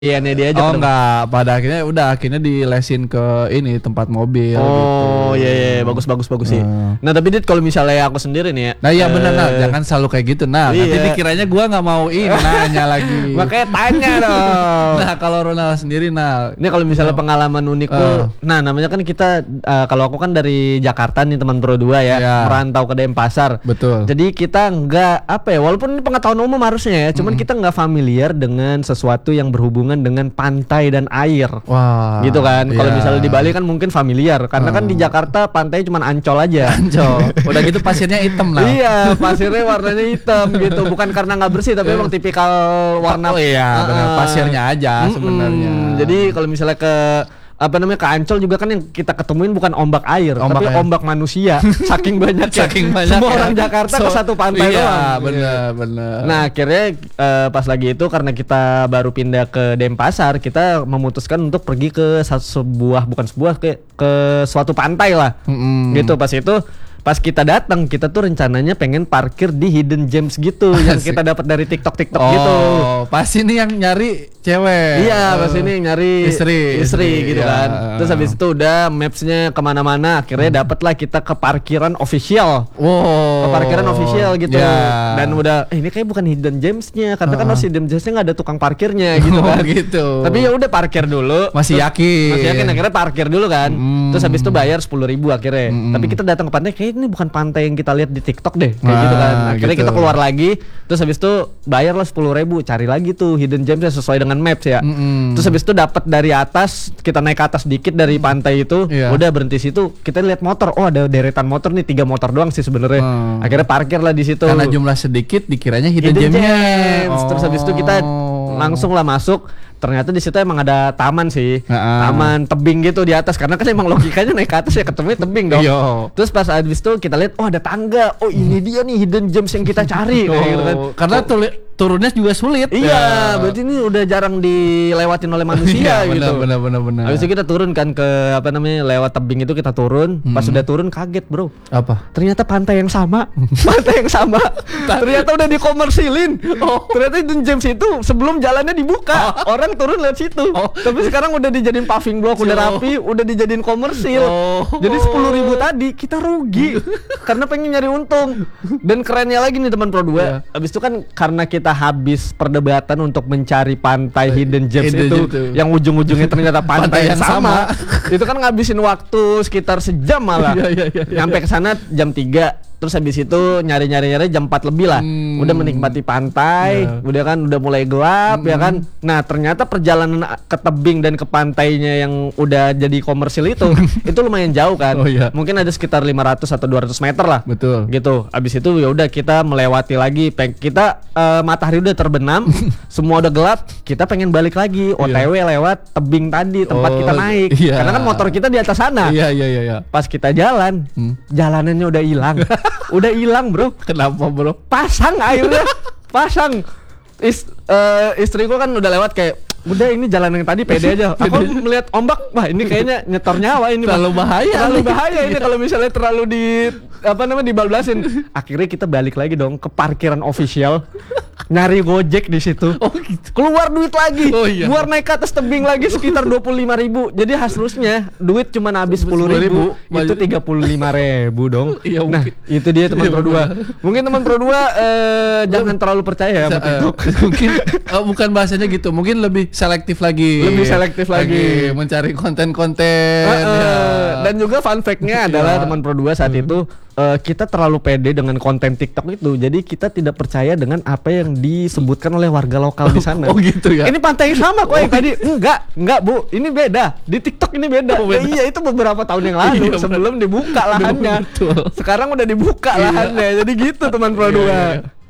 Iya dia aja. Oh enggak, pada akhirnya dilesin ke ini tempat mobil gitu. Oh iya bagus sih. Nah tapi Dit kalau misalnya aku sendiri nih ya. Nah iya benar nah, jangan selalu kayak gitu nah. Nanti dikiranya gua nggak mau nanya lagi. Makanya tanya dong. Nah kalau Ronald sendiri nah. Ini kalau misalnya pengalaman unikku, nah namanya kan kita kalau aku kan dari Jakarta nih teman Pro 2 ya, merantau ke Denpasar. Betul. Jadi kita nggak walaupun ini pengetahuan umum harusnya ya, cuman kita nggak familiar dengan sesuatu yang berhubungan dengan pantai dan air. Wah. Gitu kan. Kalau misalnya di Bali kan mungkin familiar karena kan di Jakarta pantai cuma Ancol aja. Ancol. Udah gitu pasirnya hitam lah. Iya, pasirnya warnanya hitam gitu. Bukan karena nggak bersih tapi emang tipikal warna benar pasirnya aja sebenarnya. Jadi kalau misalnya ke ke Ancol juga kan yang kita ketemuin bukan ombak air, tapi ombak manusia. Saking banyak semua orang Jakarta ke satu pantai doang. Iya, benar. Nah, akhirnya pas lagi itu karena kita baru pindah ke Denpasar, kita memutuskan untuk pergi ke ke suatu pantai lah. Gitu pas kita datang kita tuh rencananya pengen parkir di hidden gems gitu yang kita dapat dari TikTok gitu. Oh, pasti nih yang nyari cewek. Iya, pas ini nyari istri gitu kan. Terus habis itu udah mapsnya kemana-mana. Akhirnya dapatlah kita ke parkiran official. Wow. Ke parkiran official gitu. Dan udah ini kayak bukan hidden gemsnya karena kan harus hidden gemsnya nggak ada tukang parkirnya gitu kan. Gitu. Tapi ya udah parkir dulu. Masih yakin akhirnya parkir dulu kan. Terus habis itu bayar 10.000 akhirnya. Tapi kita datang ke pantai kayak ini bukan pantai yang kita lihat di TikTok deh kayak gitu kan. Akhirnya kita keluar lagi. Terus habis itu bayar lah 10.000, cari lagi tuh hidden gemsnya sesuai dengan maps ya. Terus habis itu dapat dari atas, kita naik ke atas dikit dari pantai itu, udah berhenti situ, kita lihat motor. Oh, ada deretan motor nih, 3 motor doang sih sebenarnya. Akhirnya parkir lah di situ. Karena jumlah sedikit dikiranya hidden gemnya. Terus habis itu kita langsung lah masuk. Ternyata di situ emang ada taman sih, taman tebing gitu di atas karena kan emang logikanya naik ke atas ya ketemu tebing dong. Terus pas habis itu kita lihat, oh ada tangga, oh ini dia nih hidden gems yang kita cari. Gitu kan. Karena turunnya juga sulit. Iya, berarti ini udah jarang dilewatin oleh manusia gitu. Benar. Habis itu kita turun kan ke lewat tebing itu kita turun. Pas udah turun kaget bro. Apa? Ternyata pantai yang sama. Ternyata udah dikomersilin. Ternyata hidden gems itu sebelum jalannya dibuka. Orang turun lewat situ. Tapi sekarang udah dijadiin paving block, udah rapi, udah dijadiin komersil. Jadi 10.000 tadi kita rugi karena pengen nyari untung. Dan kerennya lagi nih teman Pro 2. Habis itu kan karena kita habis perdebatan untuk mencari pantai hidden gems itu yang ujung-ujungnya ternyata pantai yang sama. Itu kan ngabisin waktu sekitar sejam malah. Nyampe ke sana jam 3. Terus habis itu nyari jam 4 lebih lah. Udah menikmati pantai, udah mulai gelap ya kan. Nah, ternyata perjalanan ke tebing dan ke pantainya yang udah jadi komersil itu lumayan jauh kan. Mungkin ada sekitar 500 atau 200 meter lah. Betul. Gitu. Habis itu ya udah kita melewati lagi. Kita matahari udah terbenam, semua udah gelap, kita pengen balik lagi. OTW lewat tebing tadi tempat kita naik. Karena kan motor kita di atas sana. Iya. Pas kita jalan, jalanannya udah hilang. Udah hilang bro. Kenapa bro? Pasang airnya. Pasang. Istriku kan udah lewat kayak udah ini jalan yang tadi pede aja. Aku melihat ombak, wah ini kayaknya nyetor nyawa ini. Terlalu bahaya ini kalau misalnya terlalu dibablasin. Akhirnya kita balik lagi dong ke parkiran official. Nyari Gojek di situ. Gitu. Keluar duit lagi. Buat naik ke atas tebing lagi sekitar 25.000. Jadi harusnya duit cuma habis 10.000. Itu 35.000 dong. Nah, itu dia teman Pro 2. Mungkin teman Pro 2 jangan terlalu percaya sama TikTok. Mungkin bukan bahasanya gitu. Mungkin lebih selektif lagi. Mencari konten-konten. Dan juga fun fact-nya adalah teman Pro 2 saat itu kita terlalu pede dengan konten TikTok itu. Jadi kita tidak percaya dengan apa yang disebutkan oleh warga lokal di sana. Gitu ya. Ini pantai yang sama kok yang tadi. Enggak Bu, ini beda. Di TikTok ini beda. Iya, itu beberapa tahun yang lalu sebelum dibuka lahannya. Sekarang udah dibuka lahannya. Jadi gitu teman Pro 2.